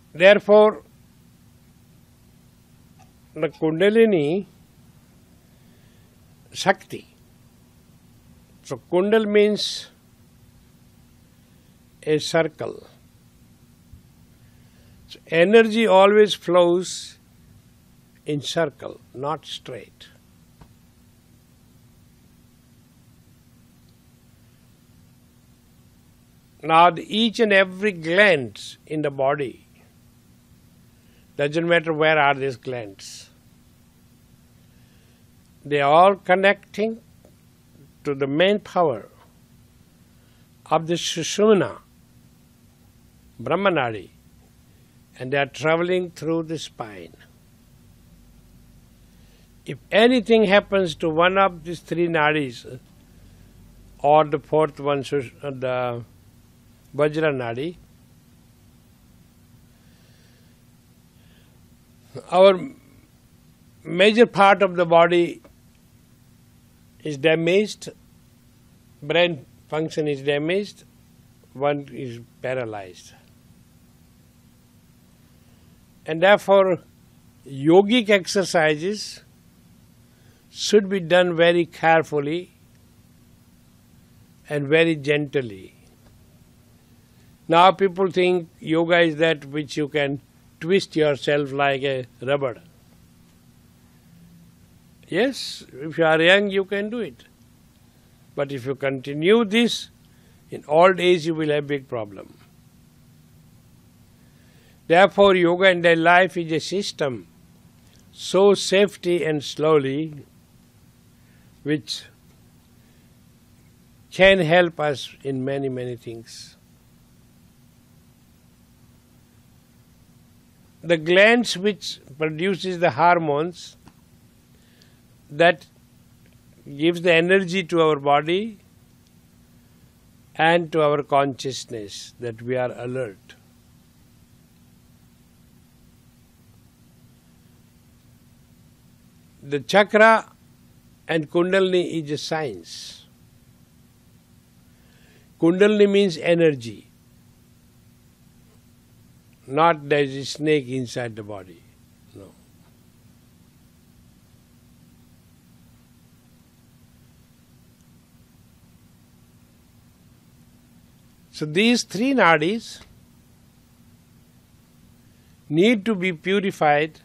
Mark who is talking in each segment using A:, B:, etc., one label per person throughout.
A: Therefore, the Kundalini Shakti. So Kundal means a circle. So energy always flows in circle, not straight. Now each and every gland in the body, doesn't matter where are these glands, they are all connecting to the main power of the Sushumna, Brahmanadi, and they are traveling through the spine. If anything happens to one of these three nadis, or the fourth one, the Vajra Nadi, our major part of the body is damaged, brain function is damaged, one is paralyzed. And therefore, yogic exercises should be done very carefully and very gently. Now people think yoga is that which you can twist yourself like a rubber. Yes, if you are young you can do it. But if you continue this, in old age you will have big problem. Therefore yoga in their life is a system, so safety and slowly, which can help us in many, many things. The glands which produces the hormones that gives the energy to our body and to our consciousness, that we are alert. The chakra and Kundalini is a science. Kundalini means energy. Not there is a snake inside the body. No. So these three nadis need to be purified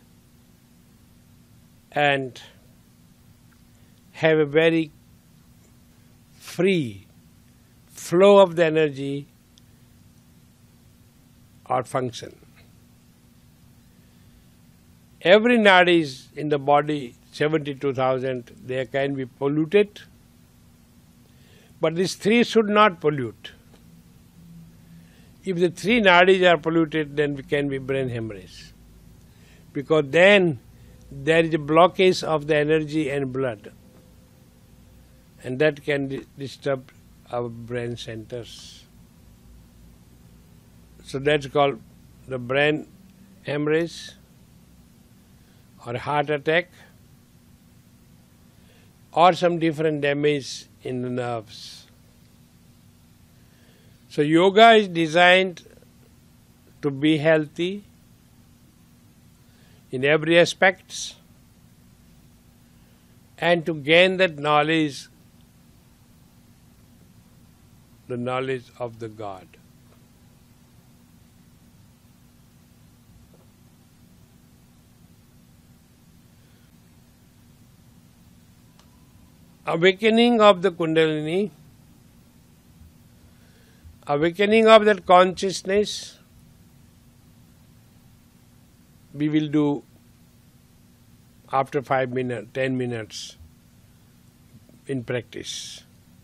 A: and have a very free flow of the energy or function. Every nadi is in the body, 72,000, they can be polluted, but these three should not pollute. If the three nadis are polluted, then we can be brain hemorrhage, because then there is a blockage of the energy and blood, and that can disturb our brain centers. So that's called the brain hemorrhage or heart attack or some different damage in the nerves. So yoga is designed to be healthy in every aspect and to gain that knowledge, the knowledge of the God. Awakening of the Kundalini, awakening of that consciousness, we will do after 5 minutes, 10 minutes in practice.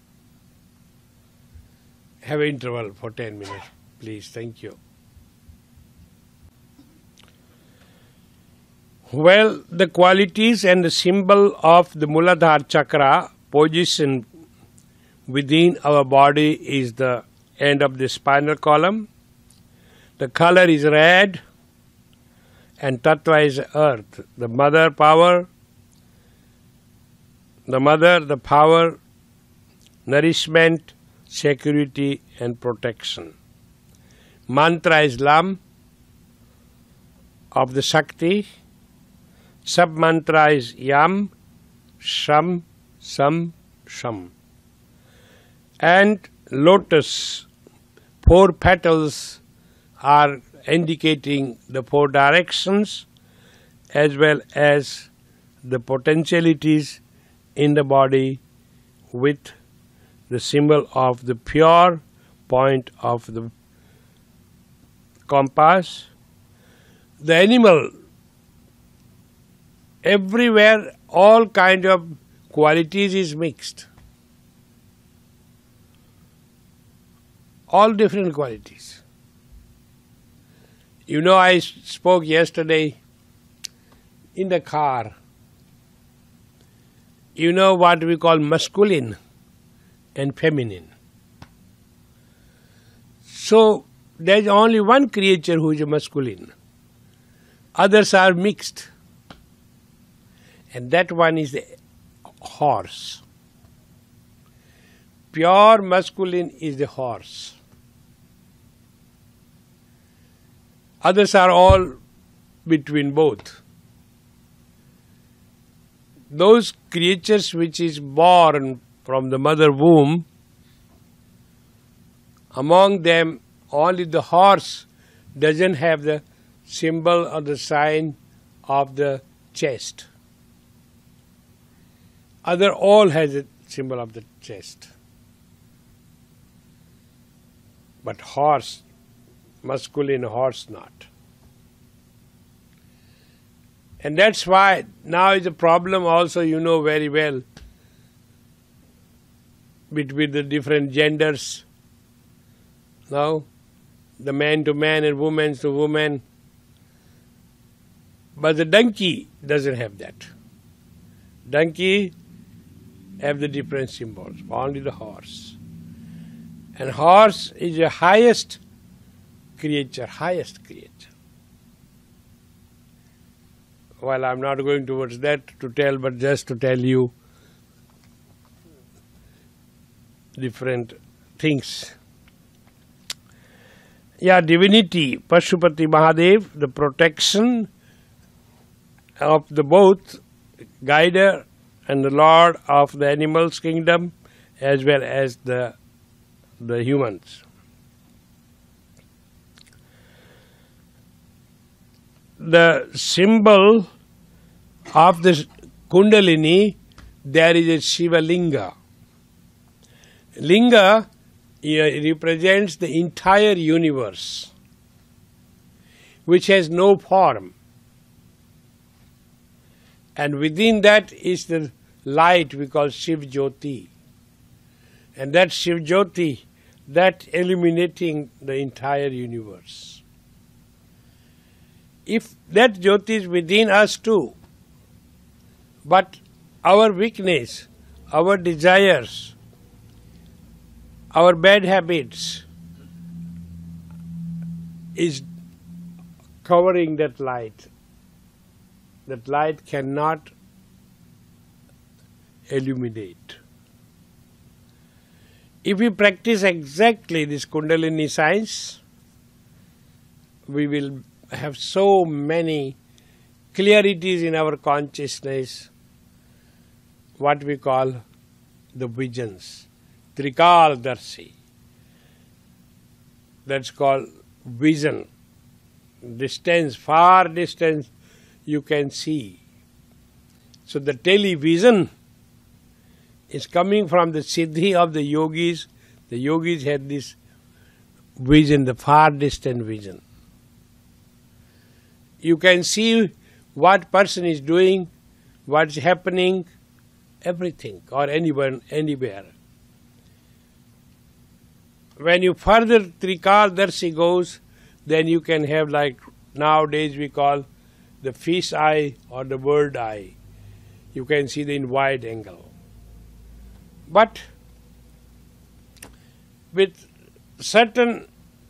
A: Have an interval for 10 minutes, please. Thank you. Well, the qualities and the symbol of the Muladhara chakra position within our body is the end of the spinal column. The color is red and Tattva is earth. The mother power, the power, nourishment, security and protection. Mantra is Lam, of the Shakti. Sub mantra is Yam, Sham, Sam, Sham. And lotus, 4 petals are indicating the 4 directions as well as the potentialities in the body with the symbol of the pure point of the compass. The animal, everywhere all kind of qualities is mixed. All different qualities. You know, I spoke yesterday in the car. You know what we call masculine and feminine. So there is only one creature who is a masculine. Others are mixed. And that one is the horse. Pure masculine is the horse. Others are all between both. Those creatures which is born from the mother womb, among them only the horse doesn't have the symbol or the sign of the chest. Other all has a symbol of the chest. But horse, masculine, horse not. And that's why now is a problem also, you know very well, between the different genders. Now, the man to man and woman to woman. But the donkey doesn't have that. Donkey have the different symbols, only the horse. And horse is the highest creature, highest creature. Well, I'm not going towards that to tell, but just to tell you different things. Yeah, divinity, Pashupati Mahadev, the protection of the both guider and the lord of the animals kingdom as well as the humans. The symbol of the Kundalini, there is a Shiva Linga. Linga represents the entire universe, which has no form. And within that is the light we call Shiv Jyoti. And that Shiv Jyoti, that illuminating the entire universe. If that Jyoti is within us too, but our weakness, our desires, our bad habits is covering that light. That light cannot illuminate. If we practice exactly this Kundalini science, we will have so many clarities in our consciousness, what we call the visions, Trikal-darshi. That's called vision. Distance, far distance you can see. So the television is coming from the siddhi of the yogis. The yogis had this vision, the far distant vision. You can see what person is doing, what's happening, everything, or anyone, anywhere. When you further Trikal-darshi goes, then you can have, like nowadays we call the fish eye or the bird eye. You can see in wide angle. But with certain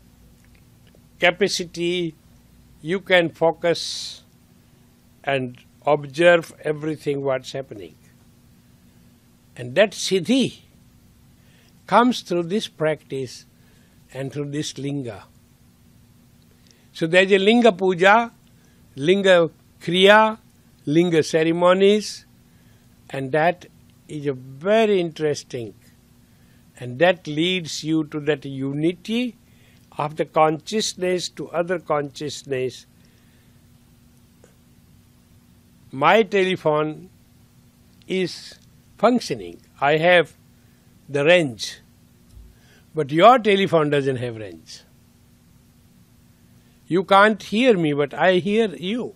A: capacity, you can focus and observe everything what's happening. And that siddhi comes through this practice and through this linga. So there is a linga puja linga kriya, linga ceremonies, and that is a very interesting, and that leads you to that unity of the consciousness to other consciousness. My telephone is functioning. I have the range, but your telephone doesn't have range. You can't hear me, but I hear you.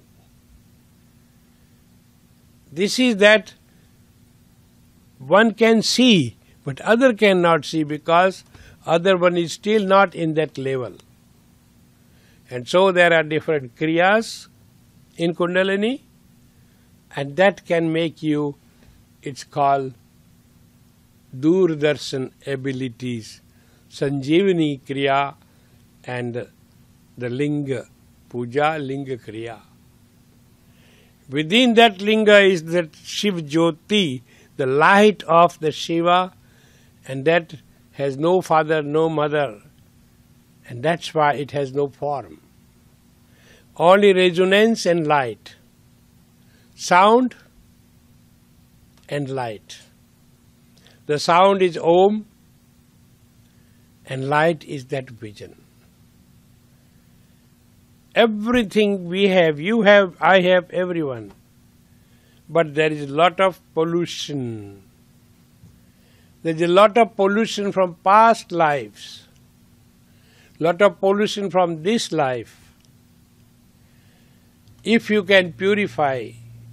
A: This is that one can see, but other cannot see because other one is still not in that level. And so there are different kriyas in Kundalini, and that can make you, it's called Durdarshan abilities, Sanjeevani Kriya and the Linga Puja, Linga Kriya. Within that Linga is that Shiv Jyoti, the light of the Shiva, and that has no father, no mother, and that's why it has no form. Only resonance and light, sound and light. The sound is Om, and light is that vision. Everything we have, you have, I have, everyone. But there is a lot of pollution. There is a lot of pollution from past lives. Lot of pollution from this life. If you can purify,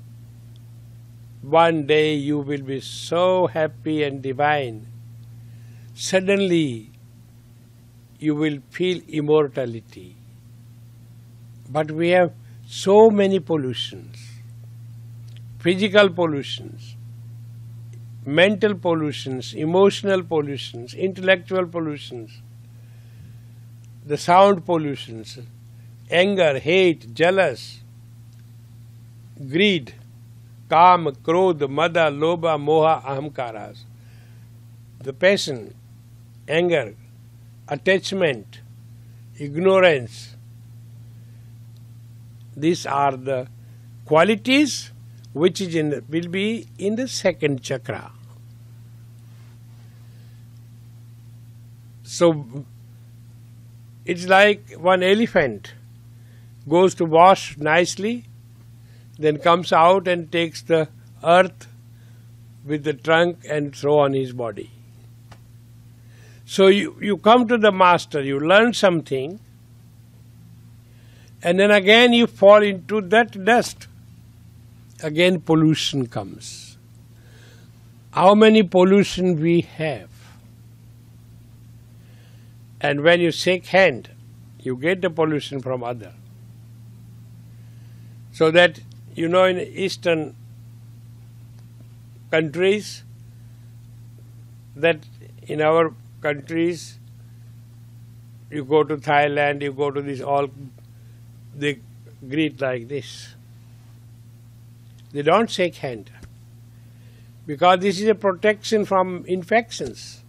A: one day you will be so happy and divine. Suddenly you will feel immortality. But we have so many pollutions. Physical pollutions, mental pollutions, emotional pollutions, intellectual pollutions, the sound pollutions, anger, hate, jealous, greed, kam, krodh, mada, lobha, moha, ahamkaras, the passion, anger, attachment, ignorance. These are the qualities which is will be in the second chakra. So it's like one elephant goes to wash nicely, then comes out and takes the earth with the trunk and throw on his body. So you come to the master, you learn something, and then again you fall into that dust. Again pollution comes. How many pollution we have? And when you shake hand, you get the pollution from other. So that, you know, in Eastern countries, that in our countries, you go to Thailand, you go to this, all they greet like this. They don't shake hand because this is a protection from infections.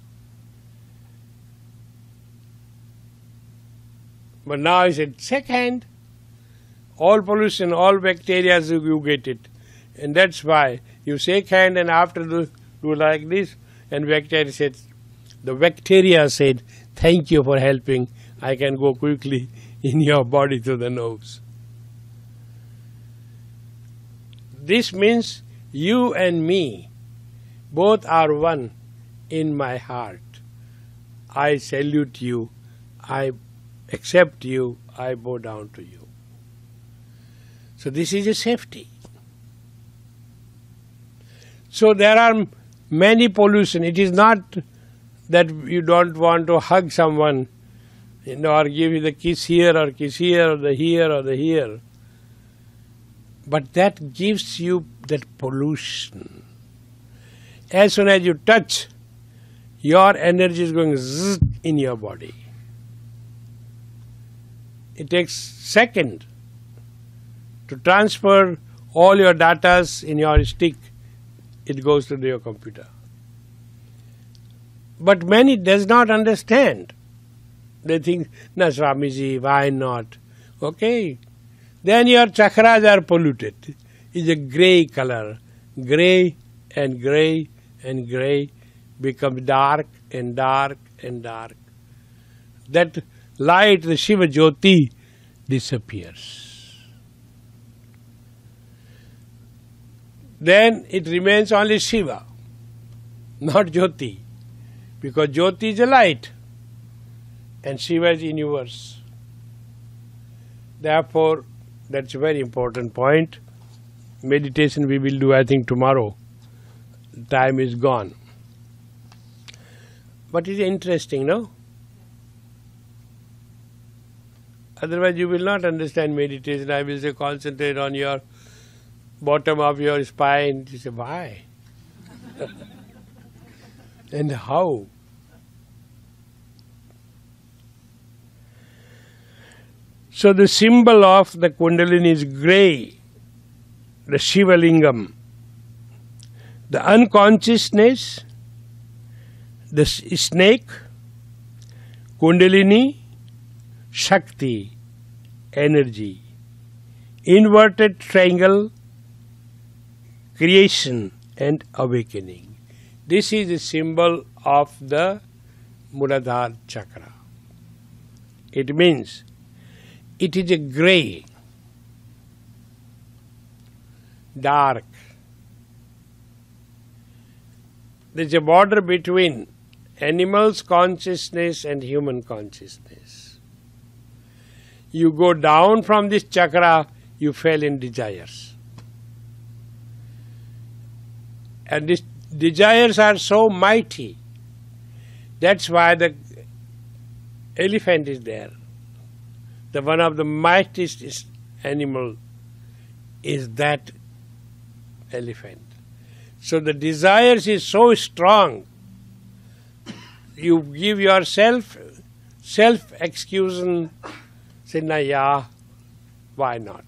A: But now I said, shake hand. All pollution, all bacteria, you get it. And that's why you shake hand and after do like this, and bacteria said, the bacteria said, thank you for helping. I can go quickly in your body to the nose. This means you and me, both are one in my heart. I salute you, I accept you, I bow down to you. So this is a safety. So there are many pollution. It is not that you don't want to hug someone, you know, or give you the kiss here or the here or the here. But that gives you that pollution. As soon as you touch, your energy is going zzz in your body. It takes second to transfer all your data in your stick. It goes to your computer. But many does not understand. They think, na Swamiji, why not? Okay, then your chakras are polluted. It's a grey color. Grey and grey and grey becomes dark and dark and dark. That light, the Shiva Jyoti, disappears. Then it remains only Shiva, not Jyoti, because Jyoti is a light and Shiva is universe. Therefore, that's a very important point. Meditation we will do, I think, tomorrow. Time is gone. But it's interesting, no? Otherwise you will not understand meditation. I will say concentrate on your bottom of your spine. You say, why? And how? So the symbol of the Kundalini is grey, the Shiva Lingam. The unconsciousness, the snake, Kundalini, Shakti, energy. Inverted triangle, creation and awakening. This is the symbol of the Muladhara chakra. It means it is a grey, dark. There is a border between animal's consciousness and human consciousness. You go down from this chakra, you fell in desires. And these desires are so mighty. That's why the elephant is there. The one of the mightiest animal is that elephant. So the desires is so strong, you give yourself self-excuse, say, nah, yeah, why not?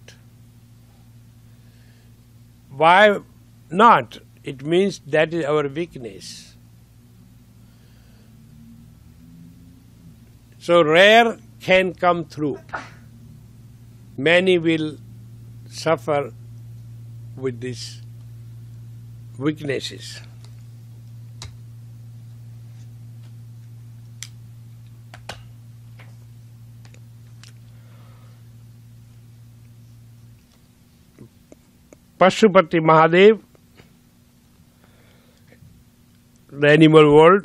A: Why not? It means that is our weakness. So rare can come through. Many will suffer with these weaknesses. Pashupati Mahadev, the animal world,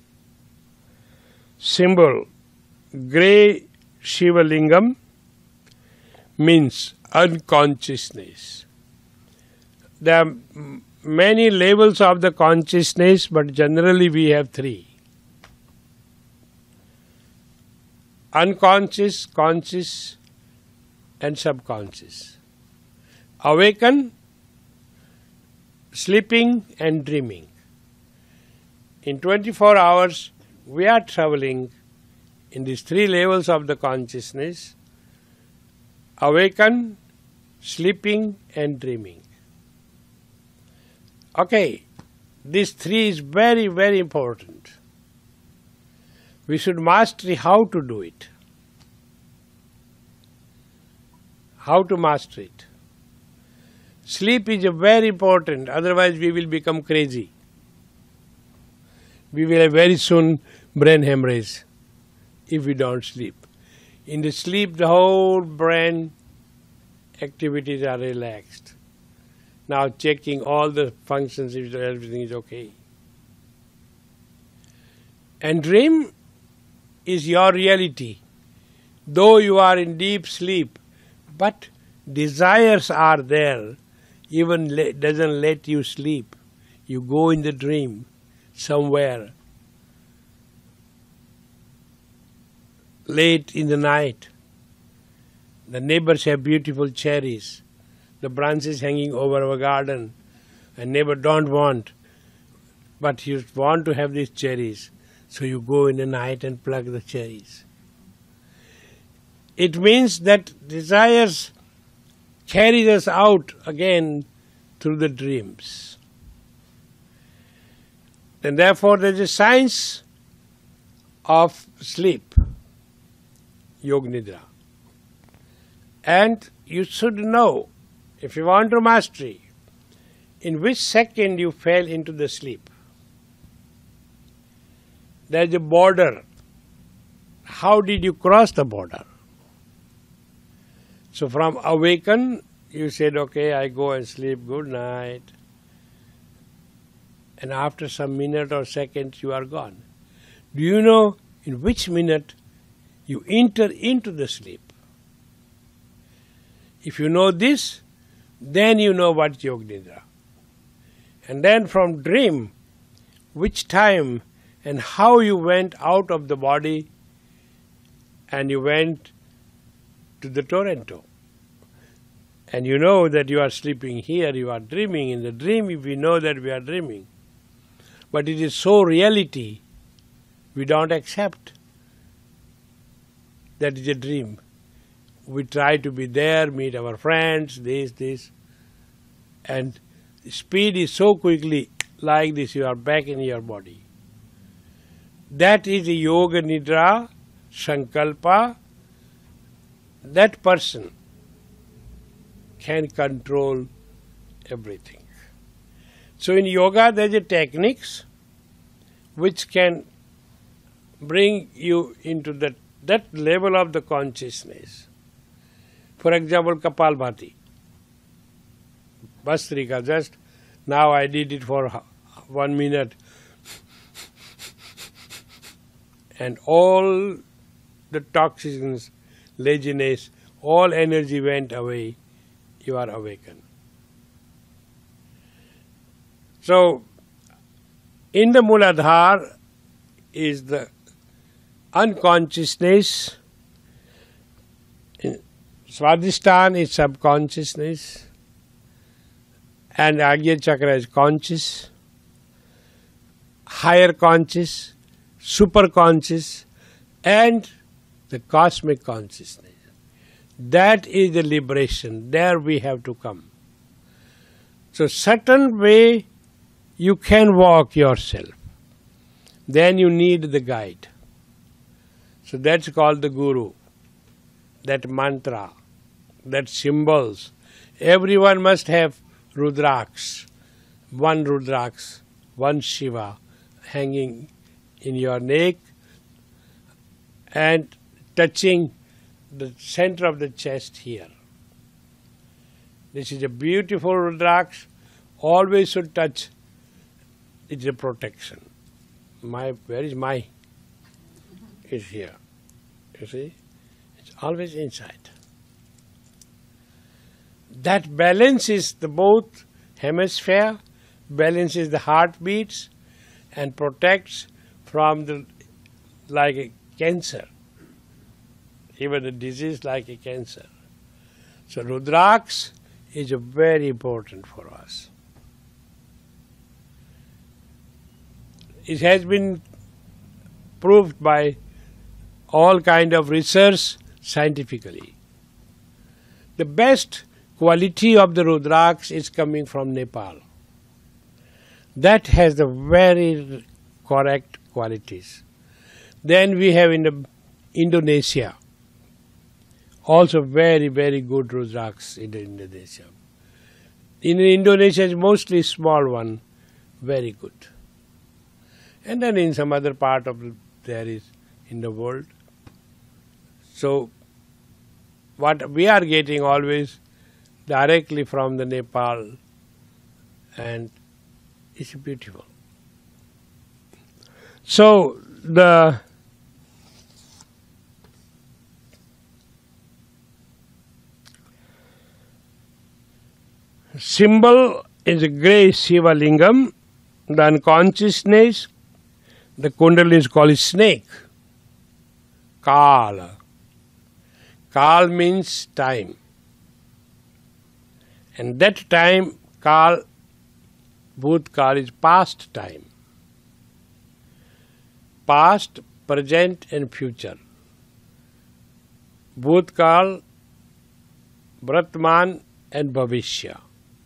A: symbol grey Shiva Lingam means unconsciousness. There are many levels of the consciousness, but generally we have three. Unconscious, conscious and subconscious. Awaken, sleeping and dreaming. In 24 hours we are traveling in these three levels of the consciousness: awaken, sleeping and dreaming. Okay, these three is very, very important. We should master how to do it. How to master it. Sleep is very important, otherwise we will become crazy. We will have very soon brain hemorrhage if we don't sleep. In the sleep, the whole brain activities are relaxed. Now checking all the functions, if everything is okay. And dream is your reality. Though you are in deep sleep, but desires are there, even doesn't let you sleep. You go in the dream somewhere late in the night. The neighbors have beautiful cherries. The branches hanging over our garden. And neighbor don't want, but you want to have these cherries. So you go in the night and pluck the cherries. It means that desires carry us out again through the dreams. And therefore there is a science of sleep, Yoga Nidra. And you should know, if you want to mastery, in which second you fell into the sleep. There is a border. How did you cross the border? So from awaken, you said, okay, I go and sleep, good night. And after some minute or seconds, you are gone. Do you know in which minute you enter into the sleep? If you know this, then you know what Yoga Nidra. And then from dream, which time and how you went out of the body and you went to the Toronto. And you know that you are sleeping here, you are dreaming. In the dream, we know that we are dreaming. But it is so reality, we don't accept that is a dream. We try to be there, meet our friends, this. And speed is so quickly like this, you are back in your body. That is a Yoga Nidra, Sankalpa. That person can control everything. So in yoga there is a techniques which can bring you into that level of the consciousness. For example, Kapalbhati. Bastrika, just now I did it for 1 minute. And all the toxins, laziness, all energy went away. You are awakened. So, in the Muladhara is the unconsciousness. In Swadhisthana is subconsciousness. And Agya Chakra is conscious, higher conscious, super conscious, and the cosmic consciousness. That is the liberation. There we have to come. So certain way you can walk yourself. Then you need the guide. So that's called the Guru. That mantra, that symbols. Everyone must have Rudraks. One Rudraks, one Shiva hanging in your neck and touching the center of the chest here. This is a beautiful Rudraks. Always should touch. It's a protection. Where is my? It's here. You see? It's always inside. That balances the both hemisphere, balances the heartbeats, and protects from the like a cancer. Even a disease like a cancer. So Rudraks is very important for us. It has been proved by all kind of research scientifically. The best quality of the Rudraks is coming from Nepal. That has the very correct qualities. Then we have in Indonesia, also very, very good Rudraks in Indonesia. In Indonesia is mostly small one, very good. And then in some other part of there is in the world. So what we are getting always directly from the Nepal, and it's beautiful. So the symbol is a grey Shiva Lingam. The unconsciousness, the Kundalini is called snake. Kala. Kal means time. And that time, Kal, Bhutkal is past time. Past, present and future. Bhutkal, Vartman and Bhavishya.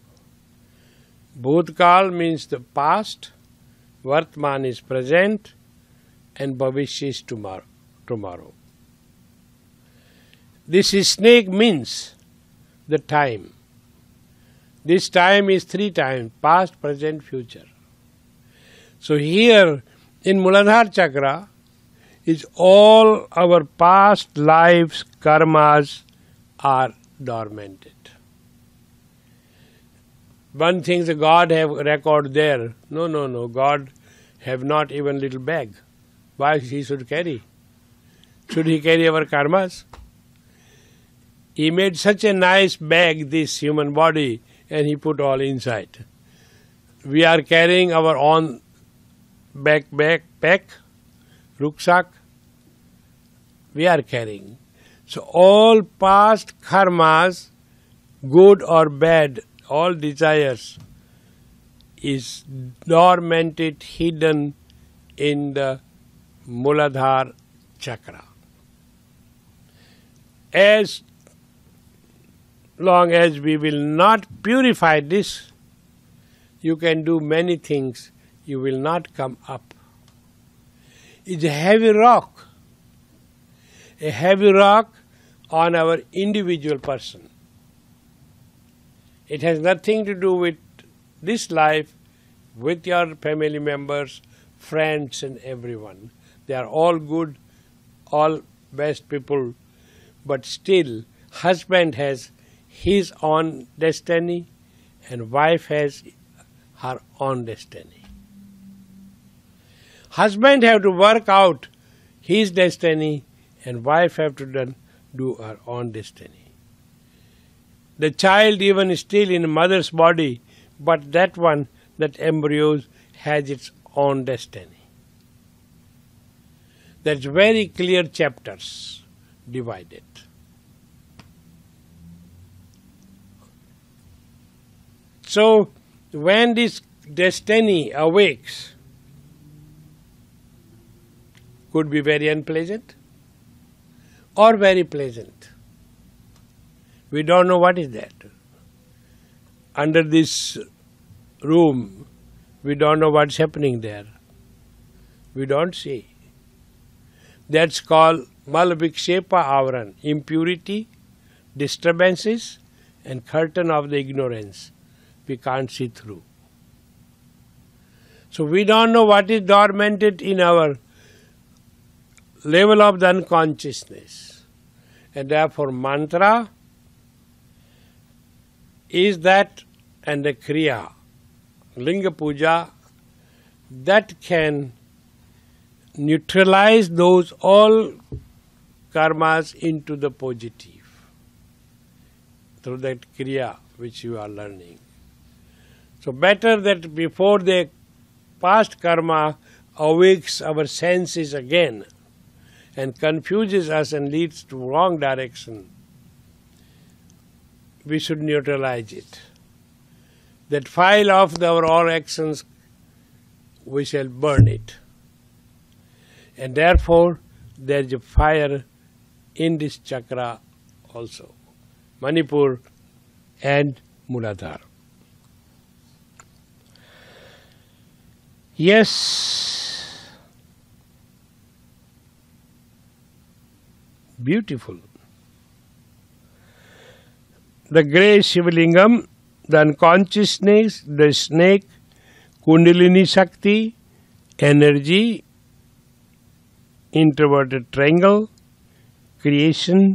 A: Bhutkal means the past, Vartman is present, and Bhavishya is tomorrow. This snake means the time. This time is 3 times, past, present, future. So here in Muladhara Chakra is all our past lives, karmas are dormanted. One thing the God have record there. No. God have not even little bag. Why he should carry? Should he carry our karmas? He made such a nice bag, this human body, and he put all inside. We are carrying our own backpack, rucksack. We are carrying. So all past karmas, good or bad, all desires is dormanted, hidden in the Muladhara Chakra. As long as we will not purify this, you can do many things, you will not come up. It's a heavy rock on our individual person. It has nothing to do with this life, with your family members, friends and everyone. They are all good, all best people, but still husband has his own destiny and wife has her own destiny. Husband have to work out his destiny and wife have to do her own destiny. The child even is still in mother's body, but that embryo has its own destiny. That's very clear chapters divided. So when this destiny awakes, could be very unpleasant or very pleasant. We don't know what is that. Under this room, we don't know what's happening there. We don't see. That's called Malavikshepa Avaran, impurity, disturbances, and curtain of the ignorance. We can't see through. So we don't know what is dormanted in our level of the unconsciousness. And therefore mantra is that, and the kriya, linga puja, that can neutralize those all karmas into the positive through that kriya which you are learning. So better that before the past karma awakes our senses again and confuses us and leads to wrong direction, we should neutralize it. That file of our all actions, we shall burn it. And therefore, there is a fire in this chakra also, Manipur and Muladhara. Yes, beautiful. The grey Shivalingam, the unconsciousness, the snake, Kundalini Shakti, energy, introverted triangle, creation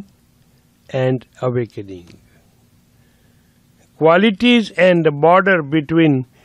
A: and awakening. Qualities and the border between